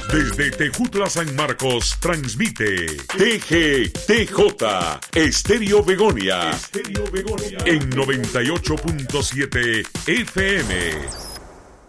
Desde Tejutla San Marcos transmite TGTJ Estéreo Begonia en 98.7 FM.